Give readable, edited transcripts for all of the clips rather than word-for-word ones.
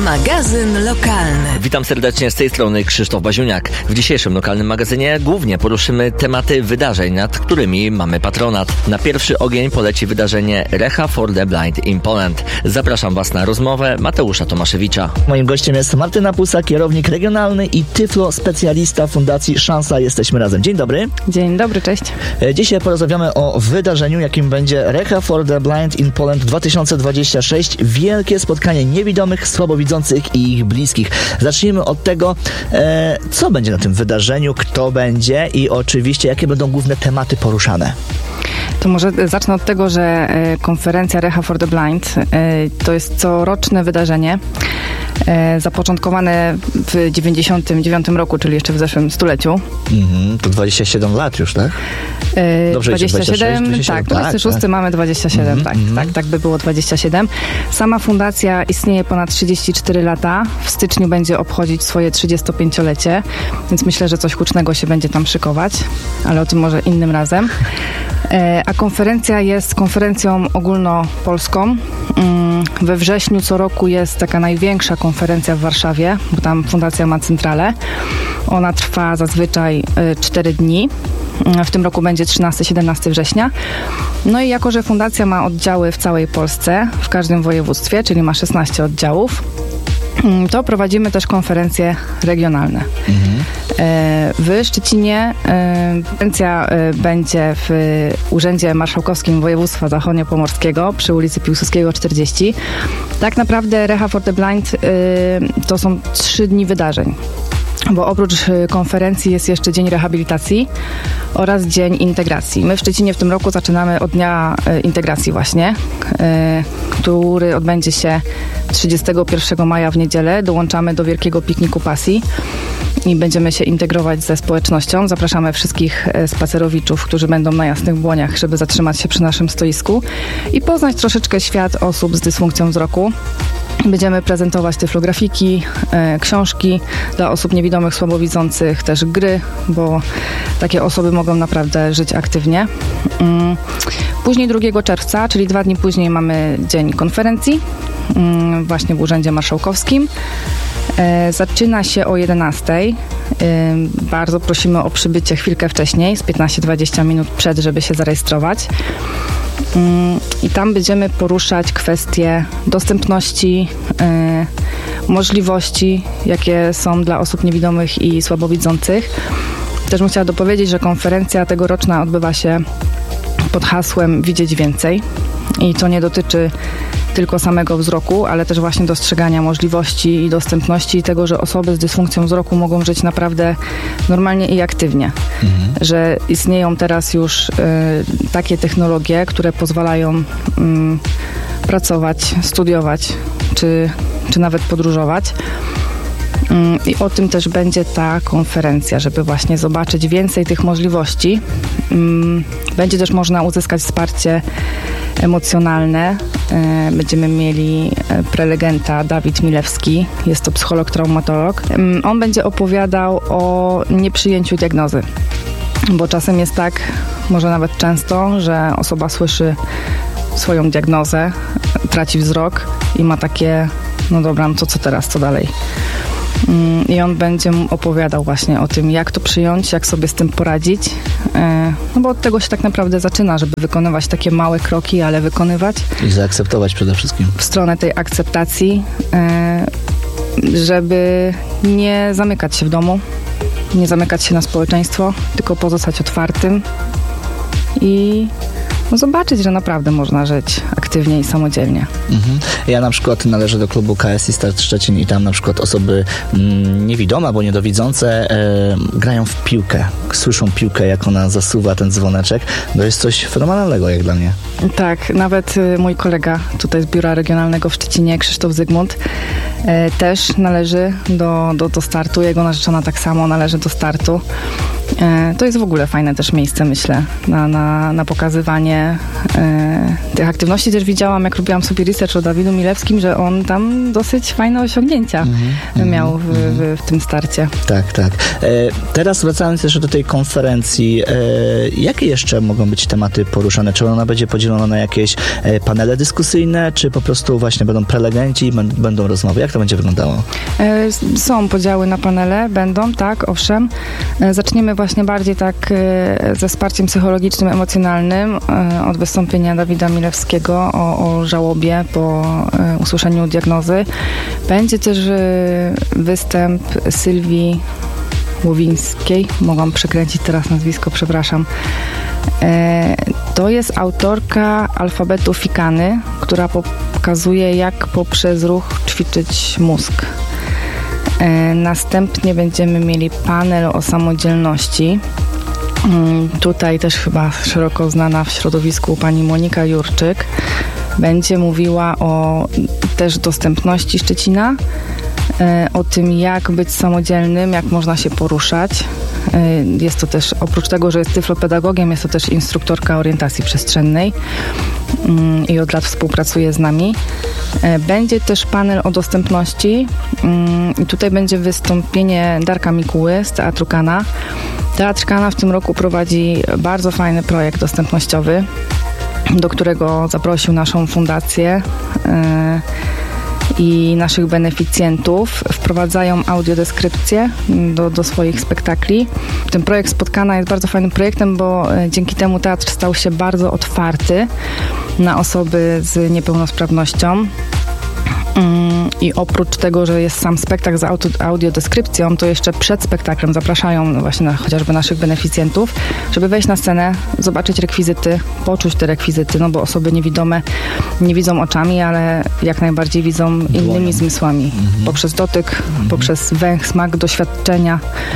Magazyn lokalny. Witam serdecznie, z tej strony Krzysztof Baziuniak. W dzisiejszym lokalnym magazynie głównie poruszymy tematy wydarzeń, nad którymi mamy patronat. Na pierwszy ogień poleci wydarzenie Reha for the Blind in Poland. Zapraszam Was na rozmowę Mateusza Tomaszewicza. Moim gościem jest Martyna Pusa, kierownik regionalny i tyflo specjalista Fundacji Szansa. Jesteśmy razem. Dzień dobry. Dzień dobry, cześć. Dzisiaj porozmawiamy o wydarzeniu, jakim będzie Reha for the Blind in Poland 2026. Wielkie spotkanie niewidomych, słabowidzących i ich bliskich. Zacznijmy od tego, co będzie na tym wydarzeniu, kto będzie i oczywiście jakie będą główne tematy poruszane. To może zacznę od tego, że konferencja Reha for the Blind to jest coroczne wydarzenie zapoczątkowane w 1999 roku, czyli jeszcze w zeszłym stuleciu. To 27 lat już, tak? Dobrze, 27, tak, 26 tak. Mamy 27, tak by było 27. Sama fundacja istnieje ponad 34 lata. W styczniu będzie obchodzić swoje 35-lecie, więc myślę, że coś hucznego się będzie tam szykować, ale o tym może innym razem. A konferencja jest konferencją ogólnopolską. We wrześniu co roku jest taka największa konferencja w Warszawie, bo tam fundacja ma centralę. Ona trwa zazwyczaj 4 dni. W tym roku będzie 13-17 września. No i jako, że fundacja ma oddziały w całej Polsce, w każdym województwie, czyli ma 16 oddziałów, to prowadzimy też konferencje regionalne. W Szczecinie konferencja będzie w Urzędzie Marszałkowskim Województwa Zachodniopomorskiego przy ulicy Piłsudskiego 40. Tak naprawdę Reha for the Blind to są 3 dni wydarzeń. Bo oprócz konferencji jest jeszcze Dzień Rehabilitacji oraz Dzień Integracji. My w Szczecinie w tym roku zaczynamy od Dnia Integracji właśnie, który odbędzie się 31 maja w niedzielę. Dołączamy do wielkiego pikniku pasji i będziemy się integrować ze społecznością. Zapraszamy wszystkich spacerowiczów, którzy będą na Jasnych Błoniach, żeby zatrzymać się przy naszym stoisku i poznać troszeczkę świat osób z dysfunkcją wzroku. Będziemy prezentować tyflografiki, książki dla osób niewidomych, słabowidzących, też gry, bo takie osoby mogą naprawdę żyć aktywnie. Później 2 czerwca, czyli 2 dni później, mamy dzień konferencji właśnie w Urzędzie Marszałkowskim. Zaczyna się o 11:00. Bardzo prosimy o przybycie chwilkę wcześniej, z 15-20 minut przed, żeby się zarejestrować. I tam będziemy poruszać kwestie dostępności, możliwości, jakie są dla osób niewidomych i słabowidzących. Też bym chciała dopowiedzieć, że konferencja tegoroczna odbywa się pod hasłem Widzieć Więcej. I to nie dotyczy tylko samego wzroku, ale też właśnie dostrzegania możliwości i dostępności tego, że osoby z dysfunkcją wzroku mogą żyć naprawdę normalnie i aktywnie. Że istnieją teraz już takie technologie, które pozwalają pracować, studiować, czy nawet podróżować. I o tym też będzie ta konferencja, żeby właśnie zobaczyć więcej tych możliwości. Będzie też można uzyskać wsparcie emocjonalne. Będziemy mieli prelegenta Dawid Milewski, jest to psycholog, traumatolog. On będzie opowiadał o nieprzyjęciu diagnozy, bo czasem jest tak, może nawet często, że osoba słyszy swoją diagnozę, traci wzrok i ma takie, no dobra, no to co teraz, co dalej? I on będzie opowiadał właśnie o tym, jak to przyjąć, jak sobie z tym poradzić. No bo od tego się tak naprawdę zaczyna, żeby wykonywać takie małe kroki, ale wykonywać. I zaakceptować przede wszystkim. W stronę tej akceptacji, żeby nie zamykać się w domu, nie zamykać się na społeczeństwo, tylko pozostać otwartym i zobaczyć, że naprawdę można żyć aktywnie i samodzielnie. Ja na przykład należę do klubu KSI Start Szczecin i tam na przykład osoby niewidome albo niedowidzące grają w piłkę. Słyszą piłkę, jak ona zasuwa ten dzwoneczek. To jest coś fenomenalnego jak dla mnie. Tak, nawet mój kolega tutaj z Biura Regionalnego w Szczecinie, Krzysztof Zygmunt, też należy do startu. Jego narzeczona tak samo należy do startu. To jest w ogóle fajne też miejsce, myślę, na pokazywanie tych aktywności. Też widziałam, jak robiłam sobie research o Dawidu Milewskim, że on tam dosyć fajne osiągnięcia miał w tym starcie. Tak, tak. Teraz wracając jeszcze do tej konferencji, jakie jeszcze mogą być tematy poruszane? Czy ona będzie podzielona na jakieś panele dyskusyjne, czy po prostu właśnie będą prelegenci i będą rozmowy? Jak to będzie wyglądało? Są podziały na panele, będą, tak, owszem. Zaczniemy właśnie bardziej tak ze wsparciem psychologicznym, emocjonalnym od wystąpienia Dawida Milewskiego o żałobie po usłyszeniu diagnozy. Będzie też występ Sylwii Łowińskiej. Mogłam przekręcić teraz nazwisko, przepraszam. To jest autorka alfabetu Fikany, która pokazuje, jak poprzez ruch ćwiczyć mózg. Następnie będziemy mieli panel o samodzielności. Tutaj też chyba szeroko znana w środowisku pani Monika Jurczyk będzie mówiła o też dostępności Szczecina, o tym, jak być samodzielnym, jak można się poruszać. Jest to też, oprócz tego, że jest tyflopedagogiem, jest to też instruktorka orientacji przestrzennej i od lat współpracuje z nami. Będzie też panel o dostępności i tutaj będzie wystąpienie Darka Mikuły z Teatru Kana. Teatr Kana w tym roku prowadzi bardzo fajny projekt dostępnościowy, do którego zaprosił naszą fundację i naszych beneficjentów. Wprowadzają audiodeskrypcję do swoich spektakli. Ten projekt Spotkana jest bardzo fajnym projektem, bo dzięki temu teatr stał się bardzo otwarty na osoby z niepełnosprawnością. I oprócz tego, że jest sam spektakl z audiodeskrypcją, to jeszcze przed spektaklem zapraszają właśnie chociażby naszych beneficjentów, żeby wejść na scenę, zobaczyć rekwizyty, poczuć te rekwizyty, no bo osoby niewidome nie widzą oczami, ale jak najbardziej widzą innymi zmysłami. Poprzez dotyk, poprzez węch, smak, doświadczenia.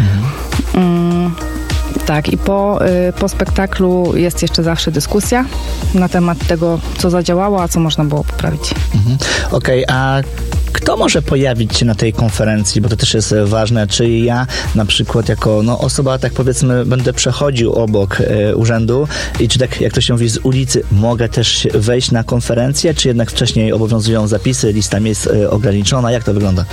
Tak, i po spektaklu jest jeszcze zawsze dyskusja na temat tego, co zadziałało, a co można było poprawić. Okej, a kto może pojawić się na tej konferencji, bo to też jest ważne, czy ja na przykład jako osoba, tak powiedzmy, będę przechodził obok urzędu i czy tak jak to się mówi z ulicy, mogę też wejść na konferencję, czy jednak wcześniej obowiązują zapisy, lista miejsc ograniczona, jak to wygląda?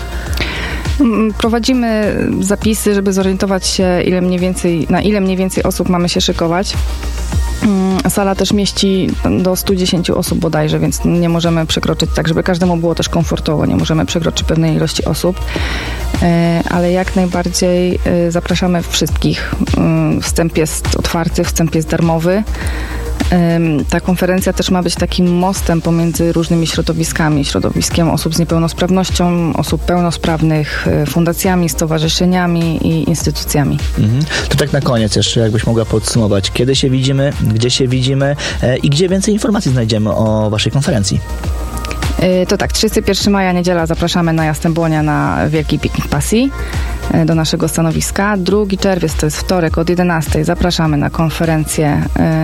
Prowadzimy zapisy, żeby zorientować się, na ile mniej więcej osób mamy się szykować. Sala też mieści do 110 osób bodajże, więc nie możemy przekroczyć tak, żeby każdemu było też komfortowo, nie możemy przekroczyć pewnej ilości osób, ale jak najbardziej zapraszamy wszystkich. Wstęp jest otwarty, wstęp jest darmowy. Ta konferencja też ma być takim mostem pomiędzy różnymi środowiskami. Środowiskiem osób z niepełnosprawnością, osób pełnosprawnych, fundacjami, stowarzyszeniami i instytucjami. To tak na koniec jeszcze, jakbyś mogła podsumować, kiedy się widzimy, gdzie się widzimy i gdzie więcej informacji znajdziemy o waszej konferencji. To tak, 31 maja, niedziela, zapraszamy na Jastrzębłonia na Wielki Piknik Pasji do naszego stanowiska. 2 czerwiec, to jest wtorek, od 11 zapraszamy na konferencję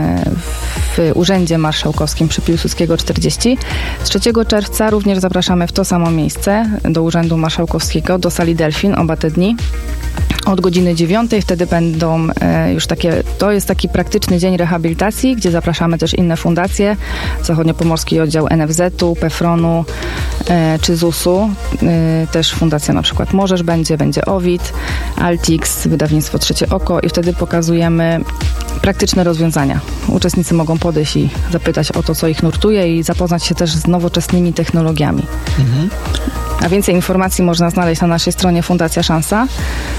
w Urzędzie Marszałkowskim przy Piłsudskiego 40. 3 czerwca również zapraszamy w to samo miejsce do Urzędu Marszałkowskiego, do sali Delfin, oba te dni. Od godziny 9 wtedy będą już to jest taki praktyczny dzień rehabilitacji, gdzie zapraszamy też inne fundacje, Zachodniopomorski Oddział NFZ-u, PEFRON-u czy ZUS-u. Też fundacja na przykład Możesz będzie OWID, Altix, wydawnictwo Trzecie Oko i wtedy pokazujemy praktyczne rozwiązania. Uczestnicy mogą podejść i zapytać o to, co ich nurtuje i zapoznać się też z nowoczesnymi technologiami. A więcej informacji można znaleźć na naszej stronie Fundacja Szansa,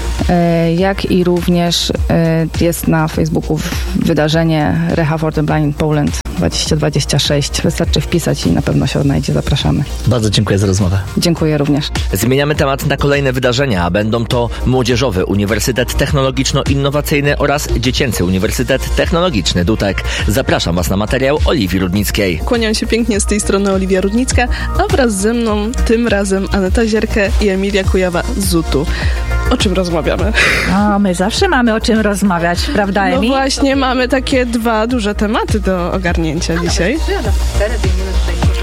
jak i również jest na Facebooku wydarzenie Reha for the Blind Poland 2026. Wystarczy wpisać i na pewno się odnajdzie. Zapraszamy. Bardzo dziękuję za rozmowę. Dziękuję również. Zmieniamy temat na kolejne wydarzenia, a będą to Młodzieżowy Uniwersytet Technologiczno-Innowacyjny oraz Dziecięcy Uniwersytet Technologiczny Dutek. Zapraszam Was na materiał Oliwii Rudnickiej. Kłaniam się pięknie z tej strony Oliwia Rudnicka, a wraz ze mną tym razem Aneta Zierkę i Emilia Kujawa z ZUT-u. O czym rozmawiamy? My zawsze mamy o czym rozmawiać, prawda, Emi? No właśnie, mamy takie 2 duże tematy do ogarnięcia dzisiaj.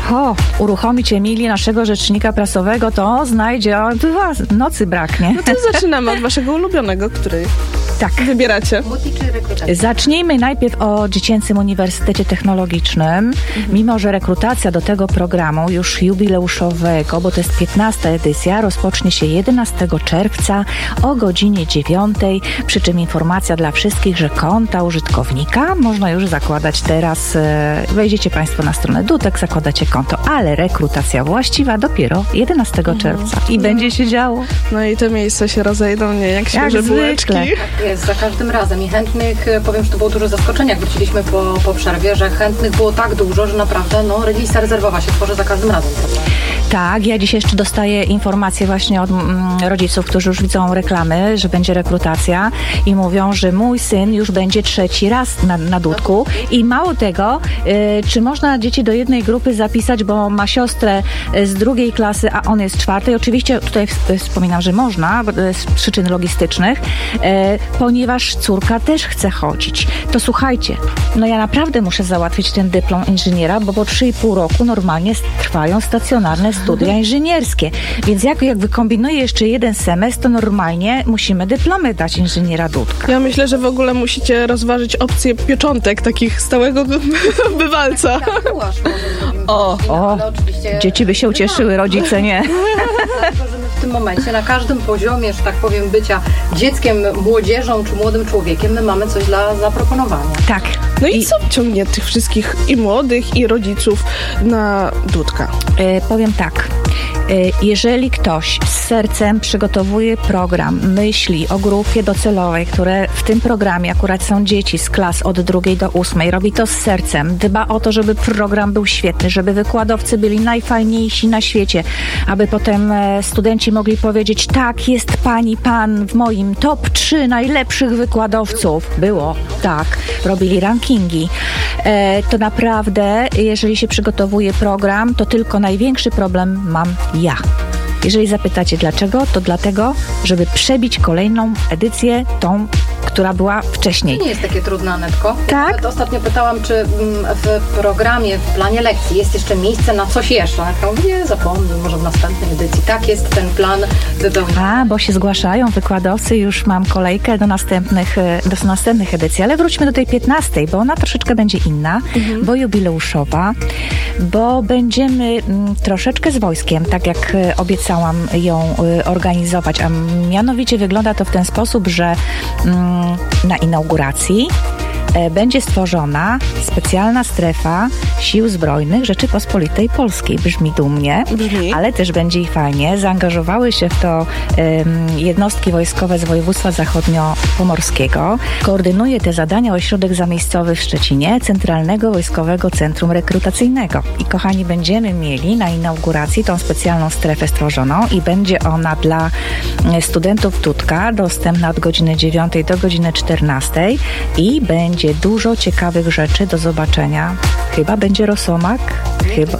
Uruchomić Emilię, naszego rzecznika prasowego, to znajdzie, nocy braknie. No to zaczynamy od waszego ulubionego, który wybieracie. Zacznijmy najpierw o Dziecięcym Uniwersytecie Technologicznym. Mimo że rekrutacja do tego programu już jubileuszowego, bo to jest 15. edycja, rozpocznie się 11 czerwca o godzinie 9. Przy czym informacja dla wszystkich, że konta użytkownika można już zakładać teraz. Wejdziecie Państwo na stronę Dutek, zakładacie konto, ale rekrutacja właściwa dopiero 11 czerwca. I będzie się działo. No i te miejsca się rozejdą, nie jak świeże bułeczki. Tak jest, za każdym razem. I chętnych, powiem, że to było duże zaskoczenie, jak wróciliśmy po przerwie, że chętnych było tak dużo, że naprawdę lista rezerwowa się tworzy za każdym razem. Tak, ja dzisiaj jeszcze dostaję informacje właśnie od rodziców, którzy już widzą reklamy, że będzie rekrutacja i mówią, że mój syn już będzie 3. raz na Dudku i mało tego, czy można dzieci do jednej grupy zapisać, bo ma siostrę z 2. klasy, a on jest 4. Oczywiście tutaj wspominam, że można z przyczyn logistycznych, ponieważ córka też chce chodzić. To słuchajcie, ja naprawdę muszę załatwić ten dyplom inżyniera, bo po 3,5 roku normalnie trwają stacjonarne studia inżynierskie. Więc jak wykombinuję jeszcze jeden semestr, to normalnie musimy dyplomy dać inżyniera Dudka. Ja myślę, że w ogóle musicie rozważyć opcję pieczątek, takich stałego bywalca. Ale oczywiście dzieci by się ucieszyły, rodzice nie. Dlatego, że my w tym momencie na każdym poziomie, że tak powiem, bycia dzieckiem, młodzieżą czy młodym człowiekiem, my mamy coś dla zaproponowania. Tak. No i co ciągnie tych wszystkich i młodych, i rodziców na Dudka? Powiem tak. Jeżeli ktoś z sercem przygotowuje program, myśli o grupie docelowej, które w tym programie akurat są dzieci z klas od 2 do 8, robi to z sercem, dba o to, żeby program był świetny, żeby wykładowcy byli najfajniejsi na świecie, aby potem studenci mogli powiedzieć, tak, jest pani, pan w moim top 3 najlepszych wykładowców. Było, tak, robili rankingi. To naprawdę, jeżeli się przygotowuje program, to tylko największy problem mam ja. Jeżeli zapytacie dlaczego, to dlatego, żeby przebić kolejną edycję, tą, która była wcześniej. To nie jest takie trudne, Anetko. Tak? Nawet ostatnio pytałam, czy w programie, w planie lekcji jest jeszcze miejsce na coś jeszcze. Anetka mówi, nie, zapomnij, może w następnej edycji. Tak jest ten plan wypełniony. Bo się zgłaszają wykładowcy, już mam kolejkę do następnych edycji. Ale wróćmy do tej 15, bo ona troszeczkę będzie inna, bo jubileuszowa, bo będziemy troszeczkę z wojskiem, tak jak obiecałam ją organizować, a mianowicie wygląda to w ten sposób, że na inauguracji będzie stworzona specjalna strefa Sił Zbrojnych Rzeczypospolitej Polskiej. Brzmi dumnie, ale też będzie i fajnie. Zaangażowały się w to jednostki wojskowe z województwa zachodniopomorskiego. Koordynuje te zadania ośrodek zamiejscowy w Szczecinie, Centralnego Wojskowego Centrum Rekrutacyjnego. I kochani, będziemy mieli na inauguracji tą specjalną strefę stworzoną i będzie ona dla studentów Dudka dostępna od godziny 9 do godziny 14 i będzie dużo ciekawych rzeczy do zobaczenia. Chyba będzie rosomak? Chyba.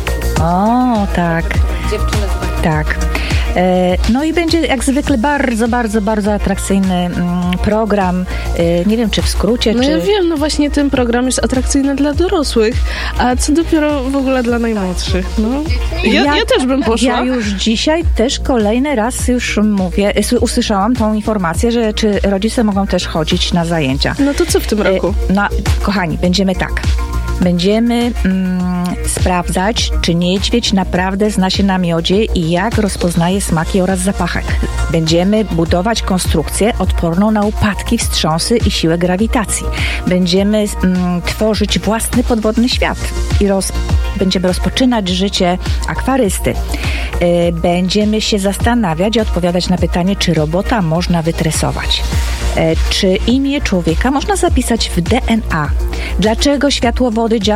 O, tak. Dziewczyny tutaj. Tak. No i będzie jak zwykle bardzo, bardzo, bardzo atrakcyjny program. Nie wiem, czy w skrócie, czy... Ja wiem, właśnie ten program jest atrakcyjny dla dorosłych, a co dopiero w ogóle dla najmłodszych. Ja też bym poszła. Ja już dzisiaj też kolejny raz już mówię, usłyszałam tą informację, że czy rodzice mogą też chodzić na zajęcia. No to co w tym roku? Kochani, będziemy tak. Będziemy sprawdzać, czy niedźwiedź naprawdę zna się na miodzie i jak rozpoznaje smaki oraz zapachy. Będziemy budować konstrukcję odporną na upadki, wstrząsy i siłę grawitacji. Będziemy tworzyć własny podwodny świat i będziemy rozpoczynać życie akwarysty. Będziemy się zastanawiać i odpowiadać na pytanie, czy robota można wytresować. Czy imię człowieka można zapisać w DNA? Dlaczego światłowody działają